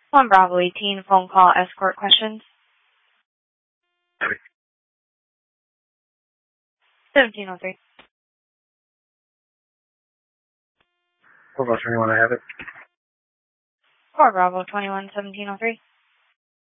One Bravo 18, phone call escort questions. 1703. What about 21? I have it. 4 Bravo 21, 1703.